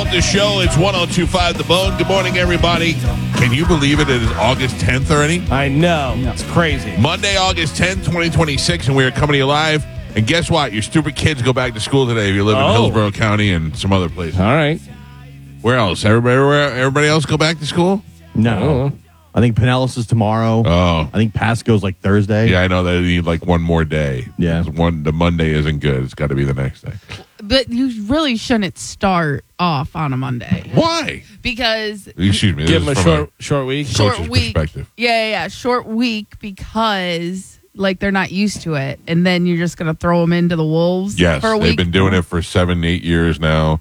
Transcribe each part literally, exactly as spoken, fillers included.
out the show. It's one oh two point five The Bone. Good morning, everybody. Can you believe it? It is August tenth already? I know. It's crazy. Monday, August tenth, twenty twenty-six, and we are coming to you live. And guess what? Your stupid kids go back to school today if you live in Oh. Hillsborough County and some other places. All right. Where else? Everybody, everywhere, everybody else go back to school? No. I think Pinellas is tomorrow. Oh. I think Pasco's like Thursday. Yeah, I know they need like one more day. Yeah. One, the Monday isn't good. It's got to be the next day. But you really shouldn't start off on a Monday Why? because Excuse me. Give this them a is from short, short week. coach's short week. perspective. Yeah, yeah, yeah, short week because like they're not used to it, and then you're just gonna throw them into the wolves. Yes, for a they've week. been doing it for seven, eight years now.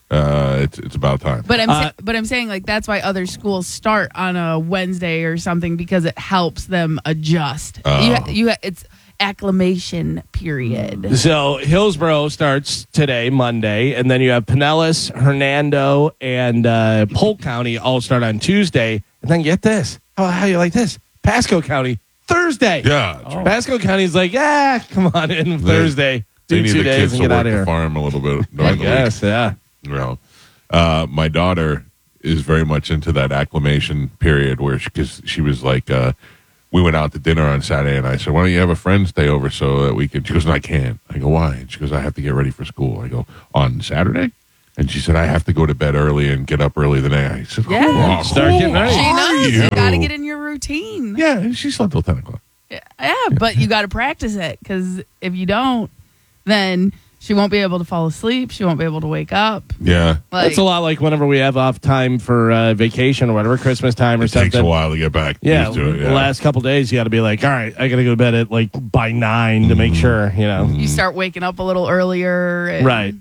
Uh, it's it's about time. But I'm Uh, sa- but I'm saying like that's why other schools start on a Wednesday or something because it helps them adjust. Oh. You ha- you ha- it's acclimation period. So Hillsborough starts today, Monday, and then you have Pinellas, Hernando, and uh, Polk County all start on Tuesday. And then get this. How, how you like this? Pasco County, Thursday. Yeah, that's right. Pasco County's like, ah, come on in Thursday. They Do need two the days kids and to get out work of the here. farm a little bit. I during the guess, yeah. week. Well, uh, my daughter is very much into that acclimation period where because she, she was like, uh, we went out to dinner on Saturday, and I said, "Why don't you have a friend stay over so that we can?" She goes, "No, I can't." I go, "Why?" And she goes, "I have to get ready for school." I go, "On Saturday?" And she said, "I have to go to bed early and get up early the next." I said, Yeah. "Oh, Start who getting ready. She are knows you?" you got to get in your routine. Yeah, and she slept till ten o'clock. Yeah, yeah, but you got to practice it because if you don't, then she won't be able to fall asleep. She won't be able to wake up. Yeah, Like, It's a lot like whenever we have off time for uh, vacation or whatever, Christmas time or it something. takes a while to get back. Yeah, used to it, the last couple days, you got to be like, all right, I got to go to bed at like by nine to make sure, you know. You start waking up a little earlier. And Right.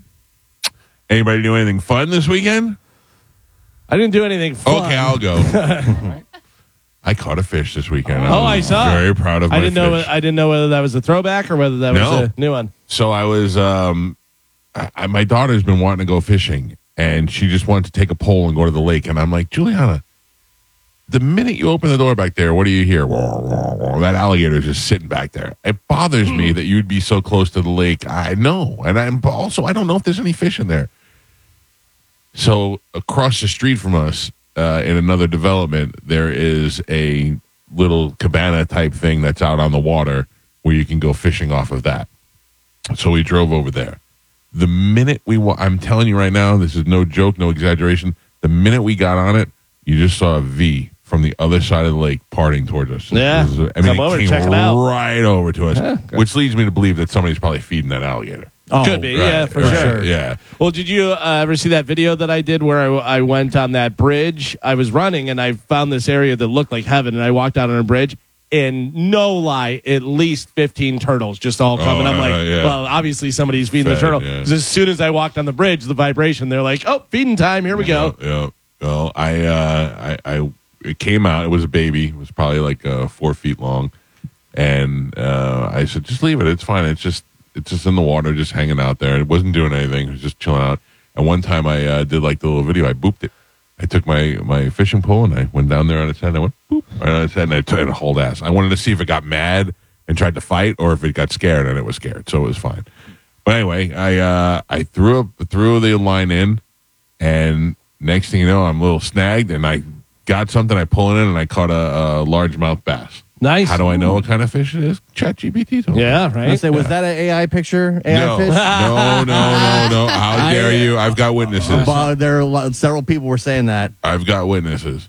Anybody do anything fun this weekend? I didn't do anything fun. Okay, I'll go. I caught a fish this weekend. Oh, I saw. Very proud of my I didn't know. fish. I didn't know whether that was a throwback or whether that was No. a new one. So I was, um, I, I- my daughter's been wanting to go fishing, and she just wanted to take a pole and go to the lake. And I'm like, Juliana, the minute you open the door back there, what do you hear? That alligator's just sitting back there. It bothers me that you'd be so close to the lake. I know, and I'm also I don't know if there's any fish in there. So across the street from us, uh, in another development, there is a little cabana type thing that's out on the water where you can go fishing off of that. So we drove over there. The minute we, wa- I'm telling you right now, this is no joke, no exaggeration. The minute we got on it, you just saw a V from the other side of the lake parting towards us. Yeah. This is- I mean, Come it over, came check it out. right over to us, Yeah, good. which leads me to believe that somebody's probably feeding that alligator. Oh, Could be, Right, yeah, for right, sure. Yeah. Well, did you uh, ever see that video that I did where I, I went on that bridge? I was running and I found this area that looked like heaven, and I walked out on a bridge. And no lie, at least fifteen turtles just all coming. Oh, I'm like, uh, yeah. well, obviously somebody's feeding Fed, the turtle. yeah. 'Cause as soon as I walked on the bridge, the vibration, they're like, oh, feeding time. Here we go. Yeah. yeah. Well, I, uh, I, I, it came out. It was a baby. It was probably like uh, four feet long, and uh, I said, just leave it. It's fine. It's just, it's just in the water, just hanging out there. It wasn't doing anything. It was just chilling out. And one time I uh, did like the little video. I booped it. I took my, my fishing pole and I went down there on its head. And I went boop right on its head, and I tried to hold ass. I wanted to see if it got mad and tried to fight, or if it got scared, and it was scared. So it was fine. But anyway, I uh, I threw up threw the line in, and next thing you know, I'm a little snagged, and I got something. I pull it in, and I caught a, a largemouth bass. Nice. How do I know what kind of fish it is? ChatGPT told me. Yeah, I right. say, was that an A I picture? A I No, fish? no, no, no, no. How dare you? I've got witnesses. But there are a lot, several people were saying that. I've got witnesses.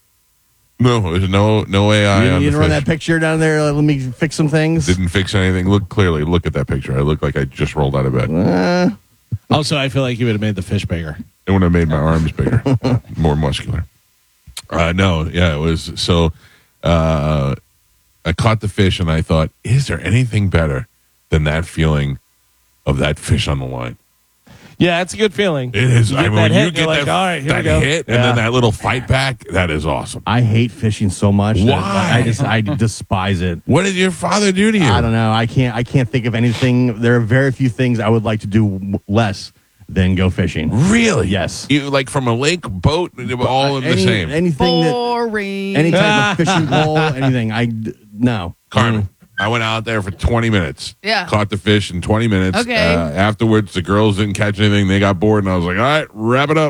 No, there's no no A I You, on you the didn't run fish. that picture down there. Let me fix some things. Didn't fix anything. Look clearly. Look at that picture. I look like I just rolled out of bed. Uh, Also, I feel like you would have made the fish bigger. It would have made my arms bigger, more muscular. Uh, no, yeah, it was. So uh, I caught the fish, and I thought, is there anything better than that feeling of that fish on the line? Yeah, it's a good feeling. It is. You I get mean, that when hit, you you're get like, that, all right, here that we go. hit and Yeah. then that little fight back, that is awesome. I hate fishing so much. that Why? I just I despise it. What did your father do to you? I don't know. I can't. I can't think of anything. There are very few things I would like to do w- less than go fishing. Really? Yes. You like from a lake, boat, all in the Any- same. Anything that, Boring. any type of fishing pole, anything. I d- no. Carmen, I went out there for twenty minutes. Yeah. Caught the fish in twenty minutes. Okay. Uh, afterwards, the girls didn't catch anything. They got bored, and I was like, all right, wrap it up.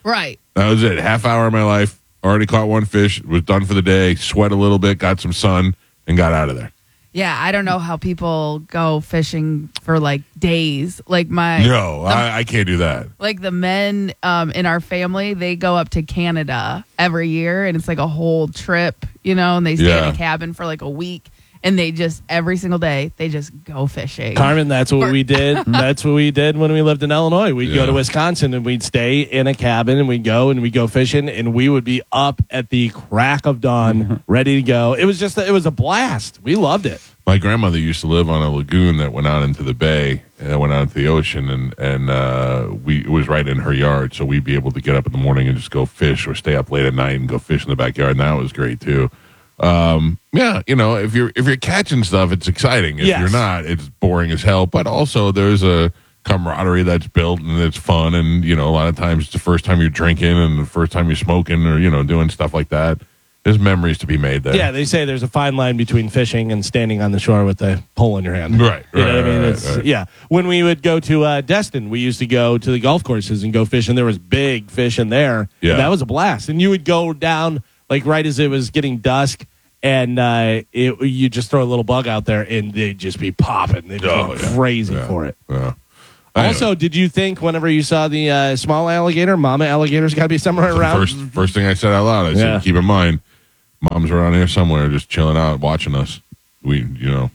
Right. That was it. Half hour of my life. Already caught one fish. Was done for the day. Sweat a little bit. Got some sun and got out of there. Yeah, I don't know how people go fishing for like days. Like my No, the, I, I can't do that. like the men um, in our family, they go up to Canada every year, and it's like a whole trip, you know. And they stay Yeah. in a cabin for like a week, and they just every single day they just go fishing. Carmen, that's what For- we did. That's what we did when we lived in Illinois. We'd Yeah. go to Wisconsin and we'd stay in a cabin and we'd go and we'd go fishing and we would be up at the crack of dawn, ready to go. It was just, it was a blast. We loved it. My grandmother used to live on a lagoon that went out into the bay and went out into the ocean, and and uh, we it was right in her yard, so we'd be able to get up in the morning and just go fish, or stay up late at night and go fish in the backyard, and that was great too. Um, yeah, you know, if you're if you're catching stuff, it's exciting. If Yes. you're not, it's boring as hell. But also, there's a camaraderie that's built, and it's fun. And you know, a lot of times it's the first time you're drinking and the first time you're smoking, or you know, doing stuff like that. There's memories to be made there. Yeah, they say there's a fine line between fishing and standing on the shore with a pole in your hand. Right, You know right, what I mean? right, It's, right. Yeah. When we would go to uh, Destin, we used to go to the golf courses and go fishing. There was big fish in there. Yeah. And that was a blast. And you would go down like right as it was getting dusk, and uh, it, you just throw a little bug out there, and they'd just be popping. They'd just Oh, go yeah. crazy Yeah. for it. Yeah. I know. Also, did you think whenever you saw the uh, small alligator, mama alligator's got to be somewhere The around? First, first thing I said out loud, I Yeah. said, keep in mind, mom's around here somewhere, just chilling out, watching us. We, you know,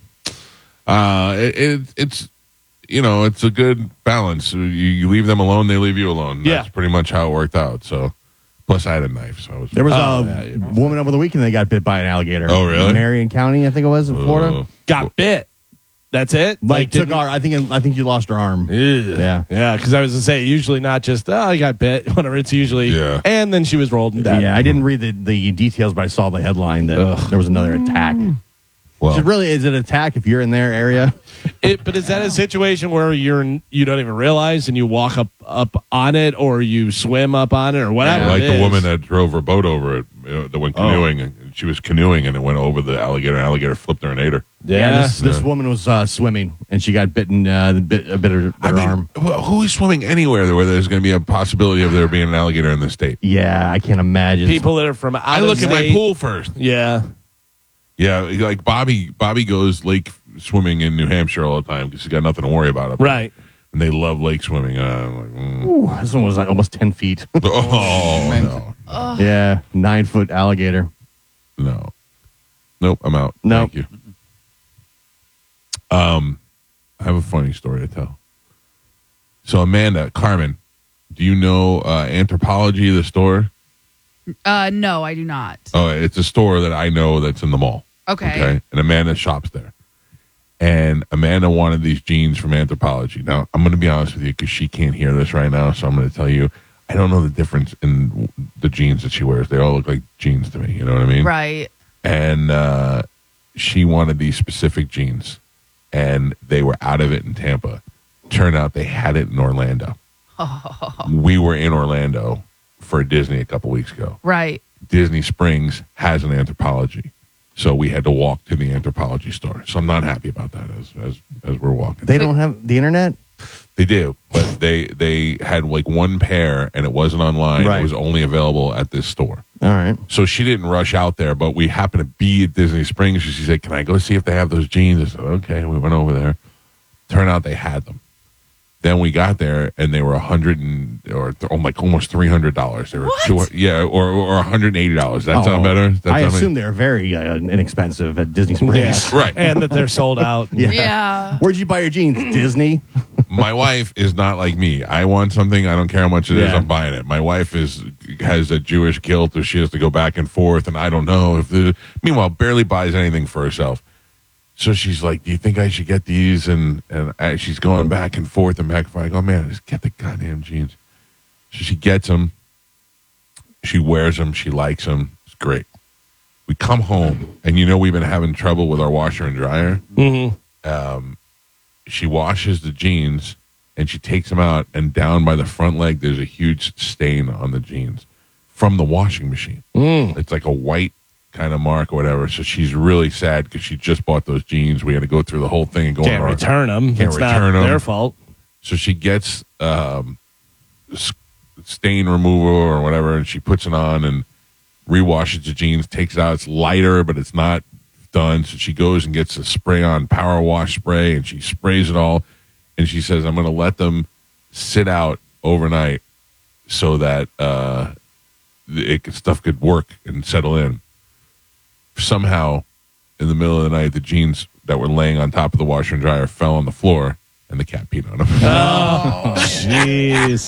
uh, it, it, it's, you know, it's a good balance. You, you leave them alone, they leave you alone. That's Yeah. pretty much how it worked out. So, plus I had a knife, so I was. There was Oh, a yeah, you know. woman over the weekend that got bit by an alligator. Oh, really? Marion County, I think it was, in Florida. Uh, Got bit. That's it? like took didn't- our, I think, I think you lost her arm. Yeah. Yeah, because I was going to say, usually not just, oh, I got bit, whatever. It's usually, Yeah. and then she was rolled and dead. Yeah, I didn't read the, the details, but I saw the headline that Ugh. there was another attack. well, So really, is it an attack if you're in their area? It, but is that a situation where you're you don't even realize and you walk up up on it, or you swim up on it, or whatever? like it the is? woman that drove her boat over it, you know, that went Oh. canoeing, and she was canoeing, and it went over the alligator. and Alligator flipped her and ate her. Yeah. this, this Yeah. woman was uh, swimming and she got bitten uh, a bit, a bit of her I mean, arm. wh- who is swimming anywhere where there's going to be a possibility of there being an alligator in the state? Yeah, I can't imagine. People that are from out I of look at my state- pool first. Yeah. Yeah, like Bobby. Bobby goes lake swimming in New Hampshire all the time because he's got nothing to worry about up there. Right. And they love lake swimming. Uh, I'm like, mm. Ooh, this one was like almost ten feet. oh no, Yeah, nine foot alligator. no, nope. I'm out. Nope. Thank you. Um, I have a funny story to tell. So Amanda, Carmen, do you know uh, Anthropology, the store? Uh, no, I do not. Oh, it's a store that I know that's in the mall. Okay. Okay. And Amanda shops there. And Amanda wanted these jeans from Anthropology. Now, I'm going to be honest with you because she can't hear this right now. So I'm going to tell you, I don't know the difference in the jeans that she wears. They all look like jeans to me. You know what I mean? Right. And uh, she wanted these specific jeans. And they were out of it in Tampa. Turned out they had it in Orlando. We were in Orlando for Disney a couple weeks ago. Right. Disney Springs has an Anthropology. So we had to walk to the Anthropology store. So I'm not happy about that as as, as we're walking. They don't have the internet? They do, but they they had like one pair and it wasn't online. Right. It was only available at this store. All right. So she didn't rush out there, but we happened to be at Disney Springs. She said, "Can I go see if they have those jeans?" I said, "Okay." We went over there. Turned out they had them. Then we got there and they were a hundred and or th- oh, like almost three hundred dollars. They were What? two, yeah, or or one hundred and eighty dollars. That Oh, sound better? That I sound assume they're very uh, inexpensive at Disney Springs. Yeah. Right. And that they're sold out. Yeah. Yeah. Where'd you buy your jeans? Disney? My wife is not like me. I want something. I don't care how much it is. Yeah. I'm buying it. My wife is has a Jewish guilt, so she has to go back and forth, and I don't know if the. Meanwhile, barely buys anything for herself. So she's like, "Do you think I should get these?" And and I, she's going back and forth and back and forth. I go, "Man, just get the goddamn jeans." So she gets them. She wears them. She likes them. It's great. We come home, and you know we've been having trouble with our washer and dryer. Mm-hmm. She washes the jeans and she takes them out, and down by the front leg there's a huge stain on the jeans from the washing machine. Mm. It's like a white kind of mark or whatever. So she's really sad because she just bought those jeans. We had to go through the whole thing and go Can't on our- return them. Can't it's return not 'em. their fault. So she gets um, s- stain remover or whatever, and she puts it on and rewashes the jeans, takes it out. It's lighter, but it's not done. So she goes and gets a spray on power wash spray, and she sprays it all. And she says, I'm going to let them sit out overnight so that uh, it, stuff could work and settle in. Somehow, in the middle of the night, the jeans that were laying on top of the washer and dryer fell on the floor, and the cat peed on them. Oh, jeez.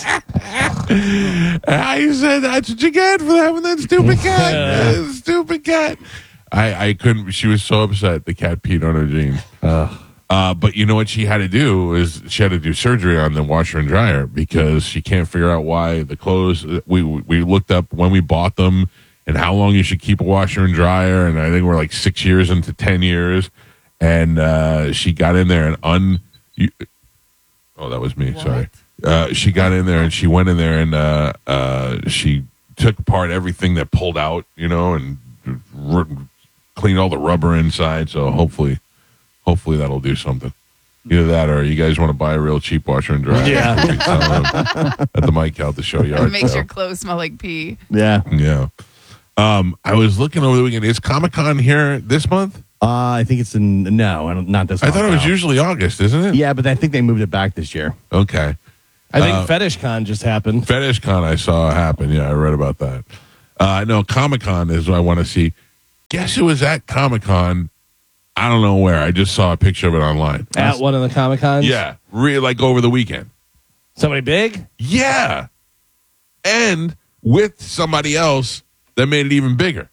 I said, that's what you get for having that stupid cat. That stupid cat. I, I couldn't. She was so upset the cat peed on her jeans. Uh, but you know what she had to do is she had to do surgery on the washer and dryer because she can't figure out why the clothes. We we looked up when we bought them and how long you should keep a washer and dryer, and I think we're like six years into ten years. And uh, she got in there and un. You, oh, that was me. What? Sorry. Uh, she got in there and she went in there and uh, uh, she took apart everything that pulled out, you know, and r- cleaned all the rubber inside. So hopefully. Hopefully that'll do something. Either that or you guys want to buy a real cheap washer and dryer. Yeah. At the Mike out the show yard. It makes so. your clothes smell like pee. Yeah. Yeah. Um, I was looking over the weekend. Is Comic-Con here this month? Uh, I think it's in, no, I don't- not this I month, thought it was no. usually August, isn't it? Yeah, but I think they moved it back this year. Okay. I think Uh, Fetish Con just happened. Fetish Con I saw happen. Yeah, I read about that. Uh, no, Comic-Con is what I want to see. Guess who was at Comic-Con? I don't know where. I just saw a picture of it online. At one of the Comic Cons? Yeah. Really, like over the weekend. Somebody big? Yeah. And with somebody else that made it even bigger.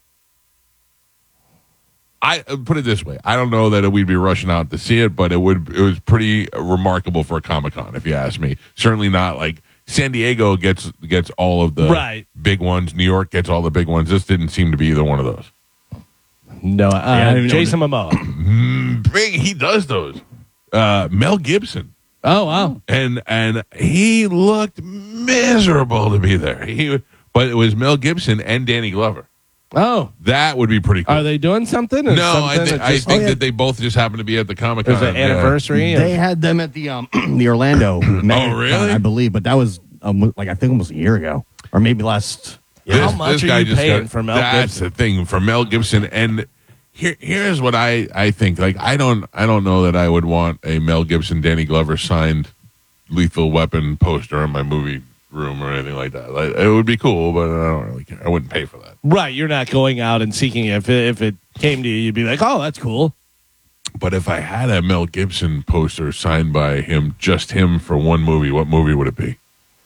I uh, put it this way. I don't know that we'd be rushing out to see it, but it would it was pretty remarkable for a Comic-Con, if you ask me. Certainly not like San Diego gets gets all of the Right. big ones. New York gets all the big ones. This didn't seem to be either one of those. No. Uh, I don't even know Jason Momoa. Big, he does those. Uh, Mel Gibson. Oh, wow. And and he looked miserable to be there. He but it was Mel Gibson and Danny Glover. Oh. That would be pretty cool. Are they doing something? Or No, I, something thi- that I just- think oh, yeah. that they both just happened to be at the Comic Con. There's an anniversary. They had them at the um the Orlando Mega-Con, really? I believe, but that was um, like I think almost a year ago, or maybe last. How much are you paying for Mel That's Gibson? the thing for Mel Gibson. And here, here's what I, I think. Like I don't I don't know that I would want a Mel Gibson, Danny Glover signed Lethal Weapon poster in my movie room or anything like that. Like, it would be cool, but I don't really care. I wouldn't pay for that. Right. You're not going out and seeking it. If it, if it came to you, you'd be like, oh, that's cool. But if I had a Mel Gibson poster signed by him, just him for one movie, what movie would it be?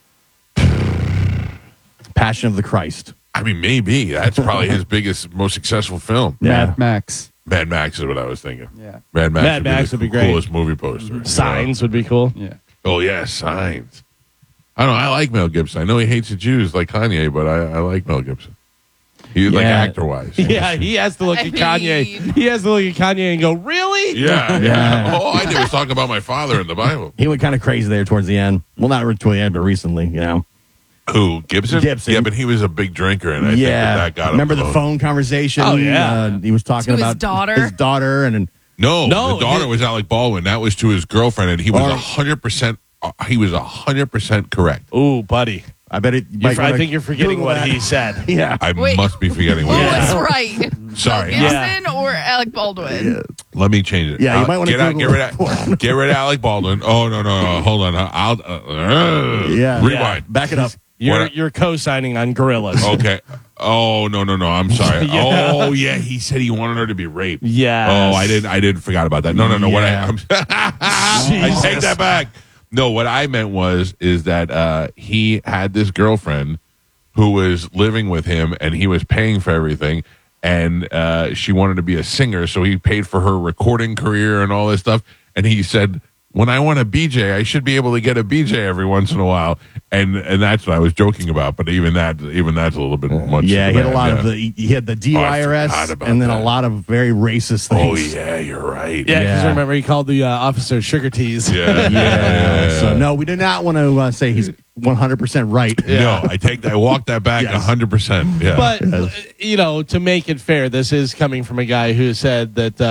Passion of the Christ. I mean, maybe that's probably his biggest, most successful film. Yeah. Mad Max. Mad Max is what I was thinking. Yeah. Mad Max, Mad would, Max be would the be great. coolest movie poster. you know? Signs would be cool. Yeah. Oh yeah, Signs. I don't know. I like Mel Gibson. I know he hates the Jews like Kanye, but I, I like Mel Gibson. He like Yeah. actor wise. Yeah, he has to look I at Kanye. mean- He has to look at Kanye and go, really? Yeah, yeah. Yeah. All I did was talk about my father in the Bible. He went kind of crazy there towards the end. Well, not towards the end, but recently, you know. Who Gibson? Gibson. Yeah, but he was a big drinker, and I think yeah. that, that got him. Remember the vote. phone conversation? Oh, yeah. Uh, he was talking To his about daughter? His daughter, and, and No, No, the daughter his- was Alec Baldwin. That was to his girlfriend, and he was Oh. a hundred percent. He was a hundred percent correct. Ooh, buddy. I bet it. you You might fr- I wanna think you're forgetting Google what that. he said. Yeah. I Wait. must be forgetting what. What he said. was right? Sorry. Mel Yeah. Gibson or Alec Baldwin? Let me change it. Yeah, you I'll- might wanna get, out, get Google rid of get rid of Alec Baldwin. Oh no no no! Hold on. I'll uh, uh, Yeah. rewind. Back it up. You're, What- you're co-signing on Gorillas. Okay. Oh no no no! I'm sorry. Yeah. Oh yeah, he said he wanted her to be raped. Yes. Oh, I didn't. I didn't forgot about that. No no no. What I Yeah. I'm, I take Jesus. that back. No, what I meant was is that uh, he had this girlfriend who was living with him, and he was paying for everything. And uh, she wanted to be a singer, so he paid for her recording career and all this stuff. And he said, "When I want a B J, I should be able to get a B J every once in a while." And and that's what I was joking about. But even that, even that's a little bit much. Yeah, he had a man, lot yeah. of the. He had the D Oh, U I I R S, forgot about and then that. a lot of very racist Oh things. yeah, you're right. Yeah, because Yeah. remember he called the uh, officer sugar teas. Yeah. Yeah. So no, we do not want to uh, say he's one hundred percent right. No, I take that. I walk that back Yes. hundred percent. Yeah. But, uh, you know, to make it fair, this is coming from a guy who said that uh,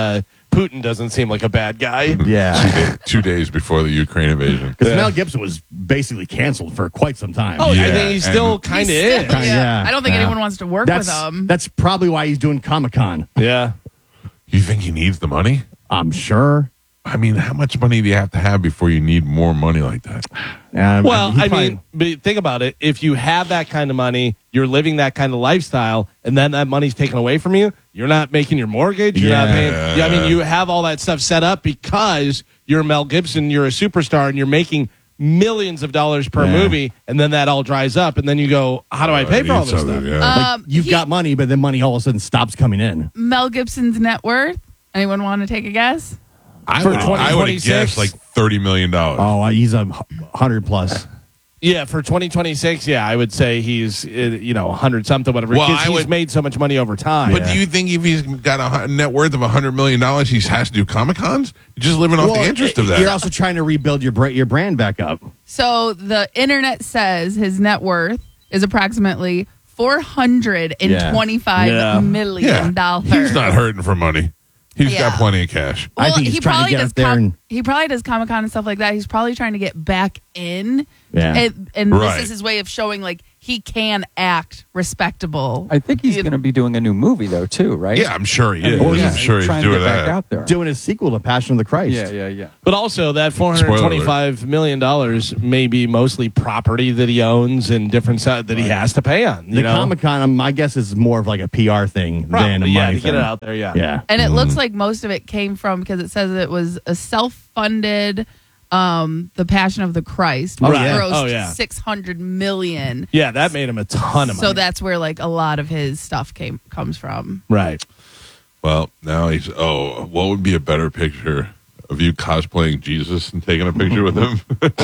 Putin doesn't seem like a bad guy. Yeah. Two, day, two days before the Ukraine invasion. Because Mel Gibson was basically canceled for quite some time. Oh, Yeah, I think he still and- kind of He's is. still- Yeah. I don't think Yeah. anyone wants to work that's, with him. That's probably why he's doing Comic-Con. Yeah. You think he needs the money? I'm sure. I mean, how much money do you have to have before you need more money like that? Um, Well, he I probably- mean, but think about it. If you have that kind of money, you're living that kind of lifestyle, and then that money's taken away from you, you're not making your mortgage. You're not Yeah. paying. Yeah, I mean, you have all that stuff set up because you're Mel Gibson, you're a superstar, and you're making millions of dollars per Yeah. movie, and then that all dries up, and then you go, how do I pay for all this Something, stuff? yeah. like, Um, you've he- got money, but then money all of a sudden stops coming in. Mel Gibson's net worth. Anyone want to take a guess? I for would, twenty I would have twenty-six? guessed like thirty million dollars. Oh, he's a hundred plus. Yeah, for twenty twenty-six, yeah, I would say he's, uh, you know, one hundred something, whatever. Well, because I he's would- made so much money over time. But do you think if he's got a hu- net worth of one hundred million dollars, he has to do Comic Cons? You're just living off the interest of that. You're also trying to rebuild your bra- your brand back up. So the internet says his net worth is approximately four hundred and twenty-five Yeah. million yeah. dollars. He's not hurting for money. He's Yeah. got plenty of cash. I think he's he trying to probably get does up there com- and- he probably does Comic Con and stuff like that. He's probably trying to get back in, Yeah. and, and Right. this is his way of showing like he can act respectable. I think he's You- going to be doing a new movie though too, right? Yeah, I'm sure he is. Or I'm he's sure he's trying doing to get back that. out there. Doing a sequel to Passion of the Christ. Yeah, yeah, yeah. But also, that four hundred twenty-five million dollars may be mostly property that he owns and different stuff that he has to pay on. You The know, Comic Con, my guess, is more of like a P R thing than a Probably, money yeah, to thing. get it out there. Yeah, Yeah. And it Mm. looks like most of it came from because it says it was a self-funded um The Passion of the Christ, which Oh, yeah. grossed Oh, yeah. six hundred million. yeah, that made him a ton of money. So that's where like a lot of his stuff came comes from. right. Well, now he's. Oh, what would be a better picture of you cosplaying Jesus and taking a picture with him?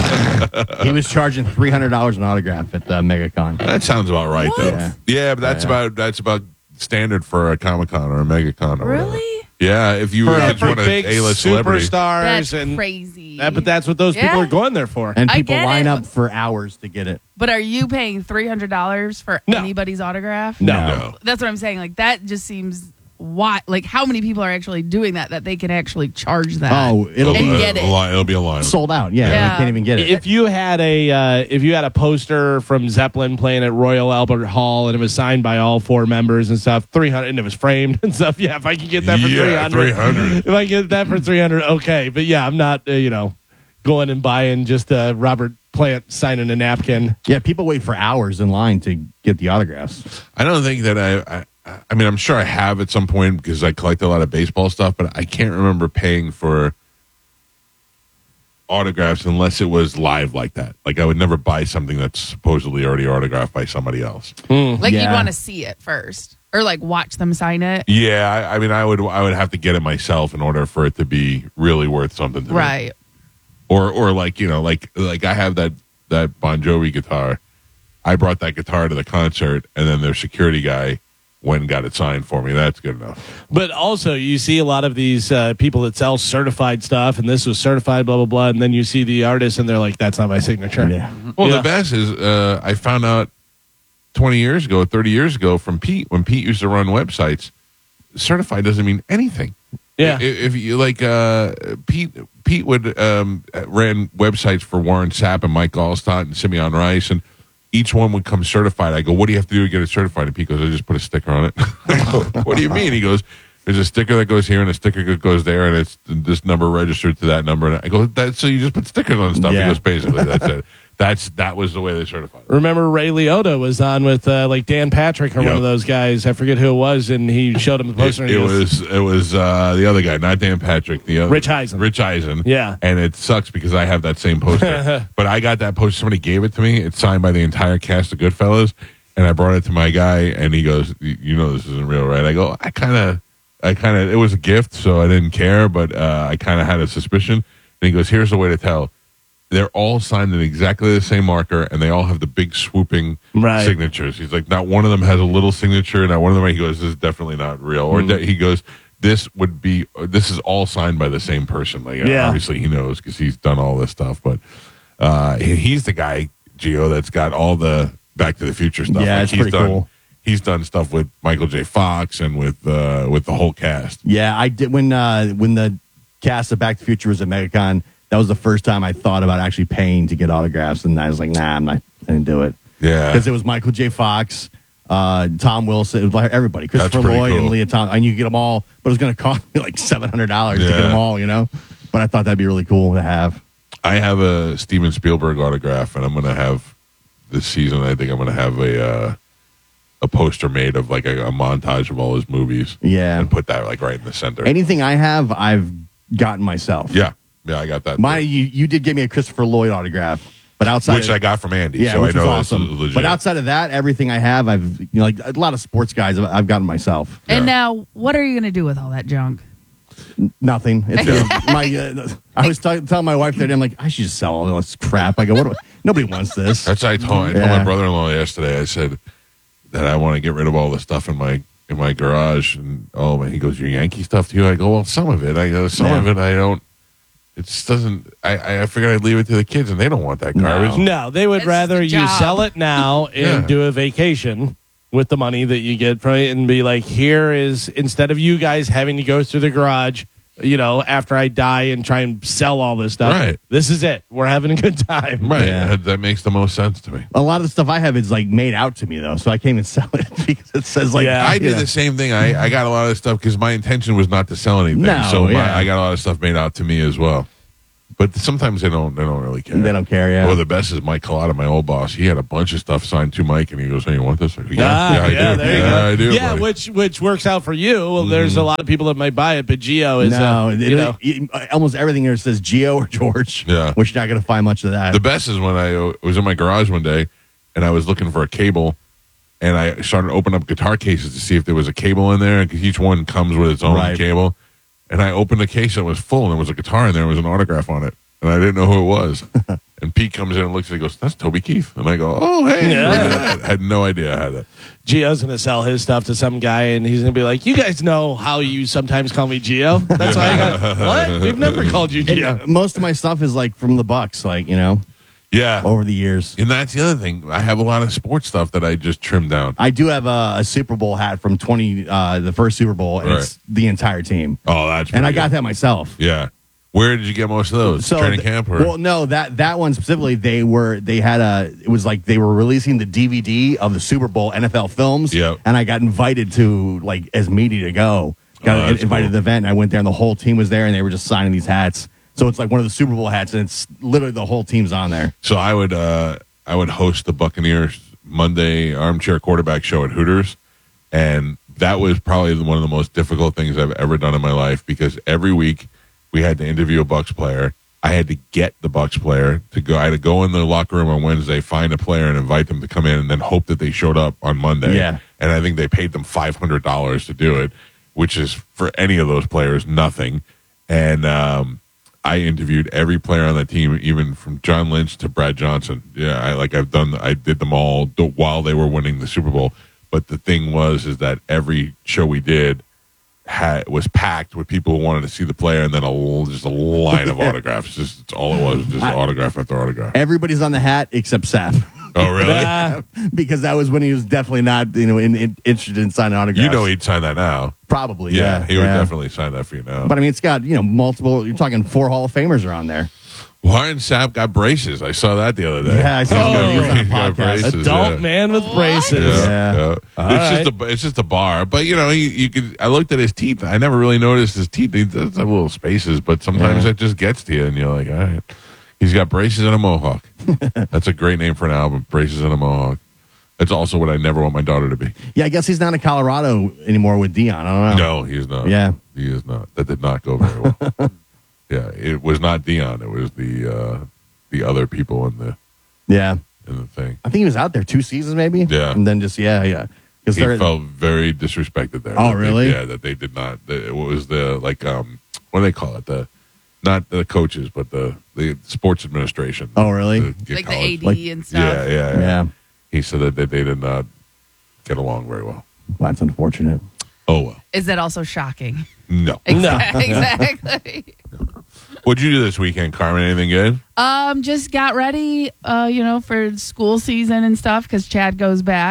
He was charging three hundred dollars an autograph at the MegaCon. That sounds about right, though. Yeah. Yeah, but that's Yeah. about that's about standard for a Comic Con or a MegaCon. Or whatever. Really? Yeah, if you For, just for want big an A-list celebrity. superstars That's and crazy. that, but that's what those people Yeah. are going there for. And I people get line it. up for hours to get it. But are you paying three hundred dollars for No. anybody's autograph? No. No. That's what I'm saying. Like that just seems why. Like how many people are actually doing that that they can actually charge that? Oh, it'll And be get a it. line, it'll be a line. sold out. Yeah, Yeah. you can't even get it. If you had a uh, if you had a poster from Zeppelin playing at Royal Albert Hall and it was signed by all four members and stuff, three hundred, and it was framed and stuff. Yeah, if I could get that for Yeah, three hundred, three hundred. if I get that for three hundred, okay. But yeah, I'm not uh, you know going and buying just uh, Robert Plant signing a napkin. yeah, people wait for hours in line to get the autographs. I don't think that I, I. I mean, I'm sure I have at some point because I collect a lot of baseball stuff, but I can't remember paying for autographs unless it was live like that. Like I would never buy something that's supposedly already autographed by somebody else. Like Yeah. you'd want to see it first, or like watch them sign it. Yeah, I, I mean, I would I would have to get it myself in order for it to be really worth something to me. Right. Or or like you know like like I have that that Bon Jovi guitar. I brought that guitar to the concert, and then their security guy went and got it signed for me. That's good enough. But also, you see a lot of these uh, people that sell certified stuff, and this was certified, blah blah blah, and then you see the artist, and they're like, "That's not my signature." Yeah. Well, Yeah. the best is uh, I found out twenty years ago, thirty years ago from Pete when Pete used to run websites. Certified doesn't mean anything. Yeah. I- If you like, uh, Pete Pete would um, ran websites for Warren Sapp and Mike Allstott and Simeon Rice, and each one would come certified. I go, "What do you have to do to get it certified?" And Pete goes, "I just put a sticker on it." I go, "What do you mean?" He goes, "There's a sticker that goes here and a sticker that goes there, and it's this number registered to that number." And I go, "That so you just put stickers on stuff?" Yeah. He goes, "Basically, that's it. That's that was the way they certified it." Remember Ray Liotta was on with uh, like Dan Patrick or one Yep. of those guys. I forget who it was, and he showed him the poster. It, and it he goes, was it was uh, the other guy, not Dan Patrick, the other Rich Eisen. Rich Eisen. Yeah. and it sucks because I have that same poster, but I got that poster. Somebody gave it to me. It's signed by the entire cast of Goodfellas, and I brought it to my guy, and he goes, "You you know this isn't real, right?" I go, "I kind of, I kind of. It was a gift, so I didn't care, but uh, I kind of had a suspicion." And he goes, "Here's the way to tell." They're all signed in exactly the same marker, and they all have the big swooping Right. signatures. He's like, not one of them has a little signature. Not one of them. He goes, "This is definitely not real." Or de- he goes, "This would be. This is all signed by the same person." Like, Yeah. obviously, he knows because he's done all this stuff. But uh, he- he's the guy, Gio, that's got all the Back to the Future stuff. Yeah, Like, it's he's pretty done, cool. he's done stuff with Michael J. Fox and with uh, with the whole cast. Yeah, I did when uh, when the cast of Back to the Future was at MegaCon. That was the first time I thought about actually paying to get autographs, and I was like, nah, I'm not. I didn't do it. Yeah, because it was Michael J. Fox, uh, Tom Wilson, it was like everybody, Christopher pretty Lloyd, cool. and Leah Thompson. And you could get them all, but it was going to cost me like seven hundred dollars to Yeah. get them all, you know. But I thought that'd be really cool to have. I have a Steven Spielberg autograph, and I'm going to have this season. I think I'm going to have a uh, a poster made of like a, a montage of all his movies. Yeah. and put that like right in the center. Anything I have, I've gotten myself. yeah, yeah, I got that. My, too. you, you did give me a Christopher Lloyd autograph, but outside which of, I got from Andy. yeah, so which I know was this is awesome. legit. But outside of that, everything I have, I've you know like a lot of sports guys, I've, I've gotten myself. And Yeah. now, what are you going to do with all that junk? Nothing. It's uh, my. Uh, I was t- telling my wife that I'm like, I should just sell all this crap. I go, what? Do I, nobody wants this. That's what I told, I told Yeah. my brother-in-law yesterday. I said that I want to get rid of all the stuff in my in my garage. And oh man, he goes, "Your Yankee stuff too?" I go, "Well, some of it. I go, some Yeah. of it. I don't. It just doesn't. I I figured I'd leave it to the kids, and they don't want that garbage. No, they would It's rather the you job. sell it now and Yeah. do a vacation with the money that you get from it and be like, here is, instead of you guys having to go through the garage, you know, after I die and try and sell all this stuff, Right. this is it. We're having a good time. Right? Yeah. That, that makes the most sense to me. A lot of the stuff I have is like made out to me though, so I can't even sell it because it says like. Yeah. I you did know. the same thing. I, I got a lot of stuff because my intention was not to sell anything. No, so my, yeah. I got a lot of stuff made out to me as well. But sometimes they don't. They don't really care. They don't care. Yeah. Oh, the best is Mike Collada, my old boss. He had a bunch of stuff signed to Mike, and he goes, "Hey, you want this?" I go, yeah, Ah, yeah, I yeah, do. there you yeah, go. I do. Yeah, buddy. which which works out for you. Well, there's a lot of people that might buy it, but Geo is, no, uh, it, you know, it- almost everything here says Geo or George. Yeah. Which you're not going to find much of that. The best is when I uh, was in my garage one day, and I was looking for a cable, and I started opening up guitar cases to see if there was a cable in there, because each one comes with its own Right. cable. And I opened the case, and it was full, and there was a guitar in there, and there was an autograph on it. And I didn't know who it was. And Pete comes in and looks at it and goes, "That's Toby Keith." And I go, "Oh, hey." Yeah. I had no idea I had that. Geo's going to sell his stuff to some guy, and he's going to be like, you guys know how you sometimes call me Geo? That's why I got, what? We've never called you And, Geo. uh, most of my stuff is like from the Bucks, like you know, Yeah. over the years. And that's the other thing. I have a lot of sports stuff that I just trimmed down. I do have a, a Super Bowl hat from twenty, uh, the first Super Bowl, and Right. it's the entire team. Oh, that's And I pretty got good. that myself. Yeah. Where did you get most of those? Training th- camp? Or? Well, no, that that one specifically, they were they had a. It was like they were releasing the D V D of the Super Bowl N F L films. Yep. And I got invited to like as media to go. Got Oh, that's invited cool. to the event. And I went there, and the whole team was there, and they were just signing these hats. So it's like one of the Super Bowl hats, and it's literally the whole team's on there. So I would uh, I would host the Buccaneers Monday armchair quarterback show at Hooters, and that was probably one of the most difficult things I've ever done in my life, because every week we had to interview a Bucs player. I had to get the Bucs player to go. I had to go in the locker room on Wednesday, find a player, and invite them to come in, and then hope that they showed up on Monday. Yeah. And I think they paid them five hundred dollars to do it, which is for any of those players nothing. And um, I interviewed every player on the team, even from John Lynch to Brad Johnson. Yeah, I like I've done. I did them all th- while they were winning the Super Bowl. But the thing was, is that every show we did had was packed with people who wanted to see the player, and then a l- just a line of autographs. Just it's all it was, just autograph after autograph. Everybody's on the hat except Seth. Oh, really? Ah, Because that was when he was definitely not, you know, in, in, interested in signing autographs. You know he'd sign that now. probably, Yeah, yeah, he would yeah. definitely sign that for you now. But I mean, it's got you know multiple. You're talking four Hall of Famers are on there. Warren Sapp got braces. I saw that the other day. Yeah, I saw Oh. he was on a He got podcast. braces, adult yeah. man with braces. Yeah, Yeah. yeah. All It's right. just a it's just a bar, but you know, he, you could. I looked at his teeth. I never really noticed his teeth. He does have little spaces, but sometimes Yeah. it just gets to you, and you're like, all right. He's got braces and a mohawk. That's a great name for an album. Braces and a mohawk. That's also what I never want my daughter to be. Yeah, I guess he's not in Colorado anymore with Dion. I don't know. No, he is not. Yeah. he is not. That did not go very well. Yeah, it was not Dion. It was the uh, the other people in the Yeah, in the thing. I think he was out there two seasons maybe. Yeah. and then just yeah, yeah. Because He they're felt very disrespected there. Oh, That they- really? yeah, that they did not. That it was the like um, what do they call it? The not the coaches, but the the sports administration. Oh, really? The- the Like the college- A D Like- and stuff. Yeah, yeah, yeah, yeah. He said that they, they did not get along very well. Well, that's unfortunate. Oh well, Is that also shocking? no. Exactly. exactly. What'd you do this weekend, Carmen? Anything good? Um, just got ready, uh, you know, for school season and stuff because Chad goes back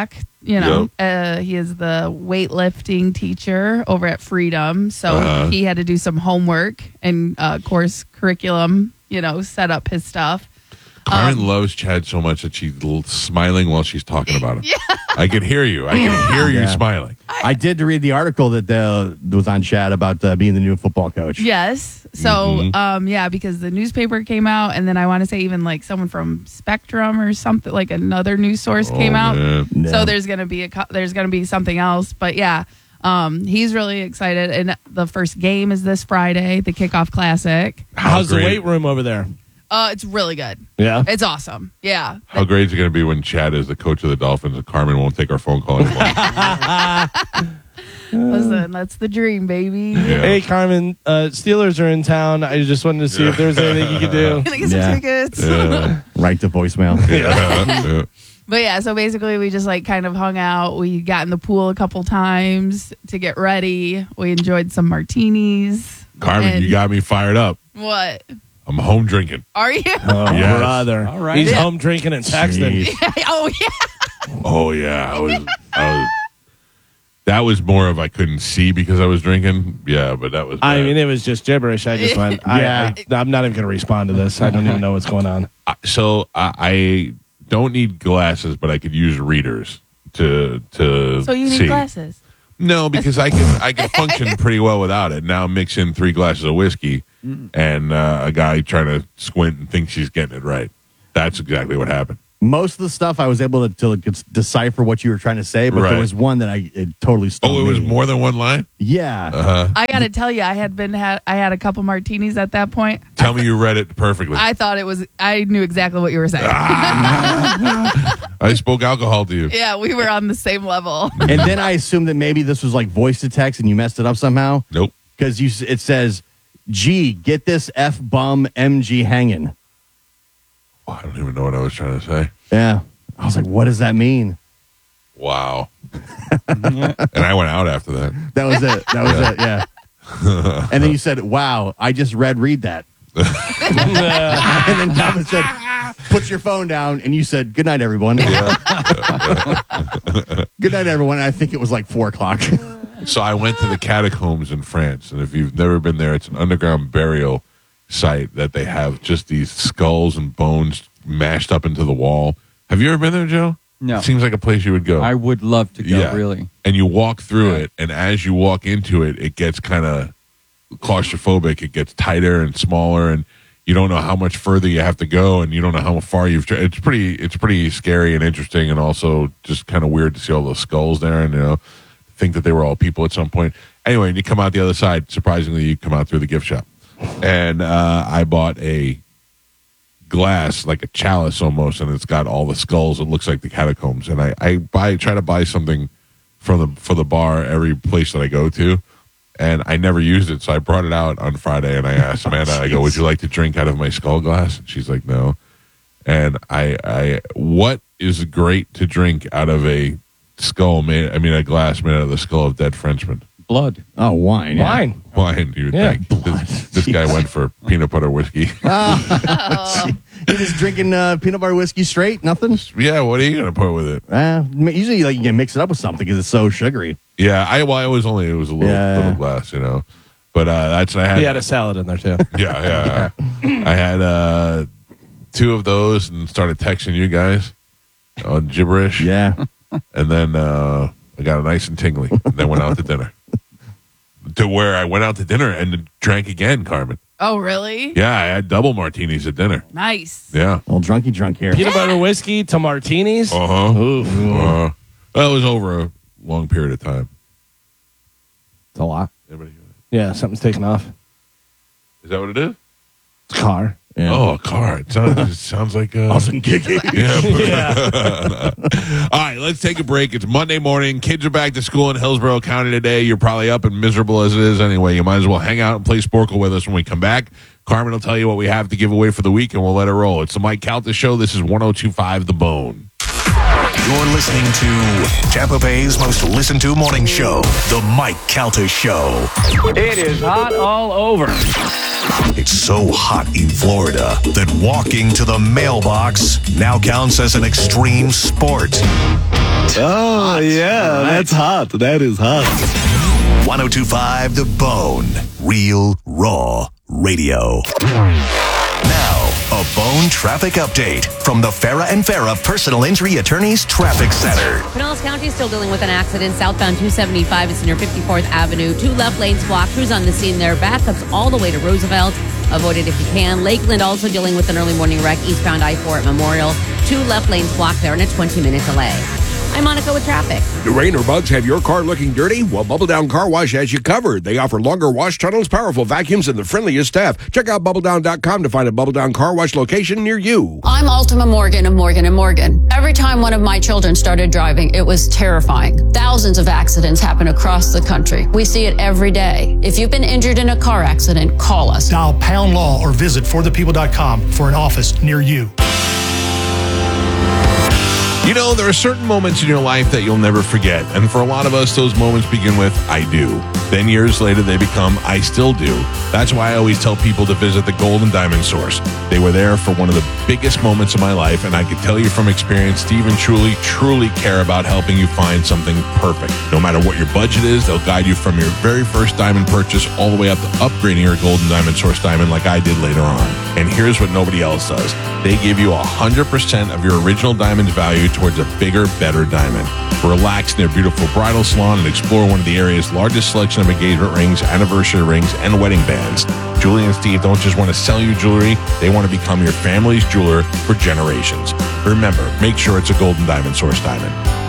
You know, uh, he is the weightlifting teacher over at Freedom. So Uh-huh. he had to do some homework and uh, course curriculum, you know, set up his stuff. Carmen Um, loves Chad so much that she's l- smiling while she's talking about him. Yeah. I can hear you. I can hear you Yeah. smiling. I did read the article that uh, was on Chad about uh, being the new football coach. Yes. So, Mhm. um, yeah, because the newspaper came out, and then I want to say even like someone from Spectrum or something, like another news source came Oh, out. man. Yeah. So there's gonna be a co- there's gonna be something else, but yeah, um, he's really excited. And the first game is this Friday, the kickoff classic. How's the great- weight room over there? Uh, it's really good. Yeah. It's awesome. Yeah. How great is it going to be when Chad is the coach of the Dolphins and Carmen won't take our phone call anymore? Listen, that's the dream, baby. Yeah. Hey, Carmen, uh, Steelers are in town. I just wanted to see if there's anything you could do. Gonna get some Yeah. tickets. Yeah. Right to voicemail. Yeah. Yeah. But yeah, so basically we just like kind of hung out. We got in the pool a couple times to get ready. We enjoyed some martinis. Carmen, And- you got me fired up. What? I'm home drinking. Are you? Oh, Yes. brother. All right. He's Yeah. home drinking and texting. Jeez. Oh yeah. Oh yeah, I was, I was. That was more of I couldn't see because I was drinking. Yeah, but that was. I bad. mean, it was just gibberish. I just went, I, Yeah. I, I'm not even going to respond to this. I don't even know what's going on. I- so I, I don't need glasses, but I could use readers to to. So you need see. glasses. No, because I can I can function pretty well without it. Now mix in three glasses of whiskey and uh, a guy trying to squint and thinks he's getting it right. That's exactly what happened. Most of the stuff I was able to, to decipher what you were trying to say, but Right. there was one that I it totally stumped Oh, it was me. more than one line? Yeah. Uh-huh. I got to tell you, I had been had I had a couple martinis at that point. Tell me you read it perfectly. I, I thought it was. I knew exactly what you were saying. spoke alcohol to you. Yeah, we were on the same level. And then I assumed that maybe this was like voice to text and you messed it up somehow Nope. because you s- it says, "Gee, get this f bum M G hanging." Oh, I don't even know what I was trying to say. Yeah. I was like, "What does that mean?" Wow. And I went out after that. That was it. That was it. Yeah. And then you said, "Wow, I just read read that." And then Thomas said, "Put your phone down," and you said, "Good night, everyone." Good night, everyone. I think it was like four o'clock. So I went to the catacombs in France, and if you've never been there, it's an underground burial site that they have just these skulls and bones mashed up into the wall. Have you ever been there, Joe? No. It seems like a place you would go. I would love to go, Yeah. really. And you walk through Yeah. it, and as you walk into it, it gets kind of claustrophobic. It gets tighter and smaller, and you don't know how much further you have to go, and you don't know how far you've. Tra- it's pretty. It's pretty scary and interesting, and also just kind of weird to see all those skulls there, and you know, think that they were all people at some point. Anyway, and you come out the other side. Surprisingly, you come out through the gift shop, and uh, I bought a glass, like a chalice almost, and it's got all the skulls. It looks like the catacombs, and I, I buy try to buy something from the for the bar every place that I go to, and I never used it, so I brought it out on Friday, and I asked Amanda, I go, "Would you like to drink out of my skull glass?" And she's like, "No." And I, I, what is great to drink out of a skull made? I mean, a glass made out of the skull of dead Frenchmen. Blood. Oh, wine. yeah. Wine. Wine, you would Yeah. think. This, this guy went for peanut butter whiskey. You're just drinking uh, peanut butter whiskey straight, nothing. Yeah, what are you gonna put with it? Uh, usually, like you can mix it up with something because it's so sugary. Yeah, I well, I was only it was a little Yeah. little glass, you know. But uh, that's I had. He had a salad in there, too. yeah, yeah. I had uh, two of those and started texting you guys on gibberish. Yeah. And then uh, I got it nice and tingly. And then went out to dinner. To where I went out to dinner and drank again, Carmen. Oh, really? Yeah, I had double martinis at dinner. Nice. Yeah. Old drunky drunk here. Peanut butter whiskey to martinis. Uh huh. Oof. Uh, well, it was over a long period of time. It's a lot. Anybody? Yeah, something's taking off. Is that what it is? It's car. Yeah. Oh, a car. It sounds, it sounds like uh, Awesome kicking. yeah. Yeah. All right, let's take a break. It's Monday morning. Kids are back to school in Hillsborough County today. You're probably up and miserable as it is anyway. You might as well hang out and play Sporkle with us when we come back. Carmen will tell you what we have to give away for the week, and we'll let it roll. It's the Mike Calta Show. This is one oh two point five The Bone. You're listening to Tampa Bay's most listened to morning show, The Mike Calta Show. It is hot all over. It's so hot in Florida that walking to the mailbox now counts as an extreme sport. Oh, yeah, that's hot. That is hot. one oh two point five The Bone. Real, raw radio. Now, a Bone traffic update from the Farah and Farah Personal Injury Attorneys Traffic Center. Pinellas County is still dealing with an accident. Southbound two seventy-five is near fifty-fourth Avenue. Two left lanes blocked. Crews on the scene there. Backups all the way to Roosevelt. Avoid it if you can. Lakeland also dealing with an early morning wreck. Eastbound I four at Memorial. Two left lanes blocked there and a twenty-minute delay. I'm Monica with traffic. Do rain or bugs have your car looking dirty? Well, Bubble Down Car Wash has you covered. They offer longer wash tunnels, powerful vacuums, and the friendliest staff. Check out bubble down dot com to find a Bubble Down Car Wash location near you. I'm Ultima Morgan of Morgan and Morgan. Every time one of my children started driving, it was terrifying. Thousands of accidents happen across the country. We see it every day. If you've been injured in a car accident, call us. Dial pound law or visit for the people dot com for an office near you. You know, there are certain moments in your life that you'll never forget. And for a lot of us, those moments begin with, I do. Then years later, they become, I still do. That's why I always tell people to visit the Golden Diamond Source. They were there for one of the biggest moments of my life. And I can tell you from experience, Steve and Truly truly care about helping you find something perfect. No matter what your budget is, they'll guide you from your very first diamond purchase all the way up to upgrading your Golden Diamond Source diamond like I did later on. And here's what nobody else does. They give you one hundred percent of your original diamond's value towards a bigger, better diamond. Relax in their beautiful bridal salon and explore one of the area's largest selection of engagement rings, anniversary rings, and wedding bands. Julie and Steve don't just want to sell you jewelry, they want to become your family's jeweler for generations. Remember, make sure it's a Golden Diamond Source diamond.